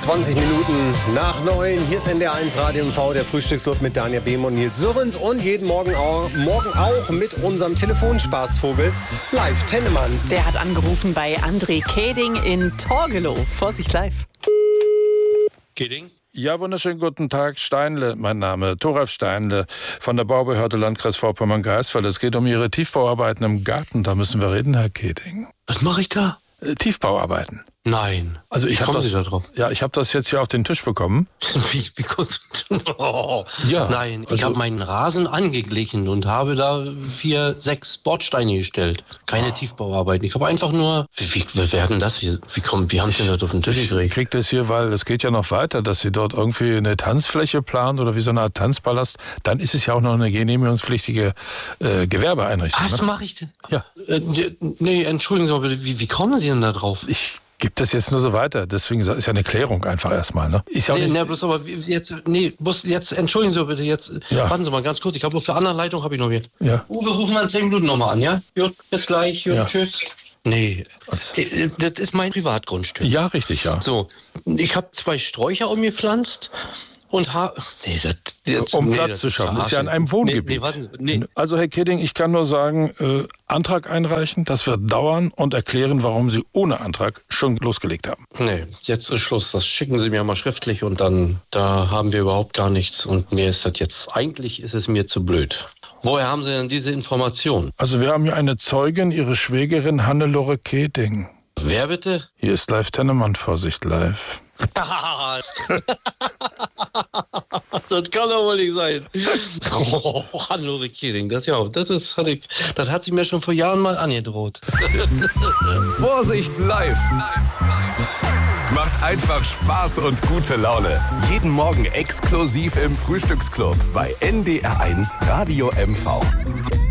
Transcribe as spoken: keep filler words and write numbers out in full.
zwanzig Minuten nach neun. Hier ist N D R eins Radio M V, der Frühstücksclub mit Daniel Behm und Nils Sörens. Und jeden Morgen auch, morgen auch mit unserem Telefonspaßvogel Live Tennemann. Der hat angerufen bei André Keding in Torgelow. Vorsicht, live. Keding? Ja, wunderschönen guten Tag. Steinle, mein Name. Thoralf Steinle von der Baubehörde Landkreis Vorpommern-Greifswald. Es geht um Ihre Tiefbauarbeiten im Garten. Da müssen wir reden, Herr Keding. Was mache ich da? Äh, Tiefbauarbeiten. Nein. Also ich Wie kommen das, Sie da drauf? Ja, ich habe das jetzt hier auf den Tisch bekommen. Wie, wie kommt oh. Ja, Nein, ich also- habe meinen Rasen angeglichen und habe da vier, sechs Bordsteine gestellt. Keine Ah. Tiefbauarbeiten. Ich habe einfach nur... Wie, wie, wie werden das? Wie, wie, kommen, wie haben Sie das auf den Tisch Ich gekriegt? krieg das hier, weil es geht ja noch weiter, dass Sie dort irgendwie eine Tanzfläche planen oder wie so eine Art Tanzpalast. Dann ist es ja auch noch eine genehmigungspflichtige äh, Gewerbeeinrichtung. Was Ne? mache ich denn? Ja. Äh, nee, entschuldigen Sie mal bitte. Wie, wie kommen Sie denn da drauf? Ich gebe das jetzt nur so weiter. Deswegen ist ja eine Klärung einfach erstmal. Ne? Ist ja auch Nee, nicht, nee, bloß aber wie- jetzt, nee, bloß jetzt, entschuldigen Sie mal bitte, jetzt, Ja. warten Sie mal ganz kurz, ich habe auf der anderen Leitung, habe ich noch hier. ja. Uwe, rufen wir in zehn Minuten nochmal an, ja? Gut, bis gleich, gut, Ja. tschüss. Nee, Was? äh, das ist mein Privatgrundstück. ja, richtig, ja. So, ich habe zwei Sträucher umgepflanzt und habe... Nee, das, jetzt, Um nee, Platz das zu schaffen. Ist ja in verarschen. einem Wohngebiet. Nee, nee, warten Sie, nee. Also, Herr Keding, ich kann nur sagen, äh, Antrag einreichen, das wird dauern und erklären, warum Sie ohne Antrag schon losgelegt haben. Nee, jetzt ist Schluss. Das schicken Sie mir mal schriftlich und dann, da haben wir überhaupt gar nichts. Und mir ist das jetzt, eigentlich ist es mir zu blöd. Woher haben Sie denn diese Information? Also, wir haben hier eine Zeugin, Ihre Schwägerin Hannelore Keding. Wer bitte? Hier ist Live Tennemann, Vorsicht, live. Das kann doch wohl nicht sein. Oh, Hannelore Keding, das ja, das ist, hatte ich, das hat sie mir schon vor Jahren mal angedroht. Vorsicht live. Macht einfach Spaß und gute Laune. Jeden Morgen exklusiv im Frühstücksclub bei N D R eins Radio M V.